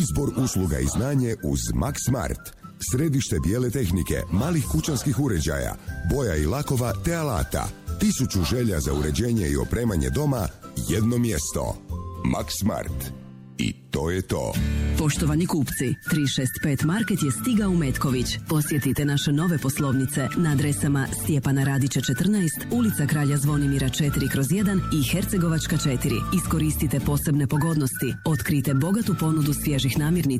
Izbor usluga i znanje uz Max Smart. Središte bijele tehnike, malih kućanskih uređaja, boja i lakova te alata. 1000 želja za uređenje i opremanje doma, jedno mjesto. Max Smart. I to je to. Poštovani kupci, 365 Market je stigao u Metković. Posjetite naše nove poslovnice na adresama Stjepana Radića 14, ulica Kralja Zvonimira 4/1 i Hercegovačka 4. Iskoristite posebne pogodnosti. Otkrite bogatu ponudu svježih namirnica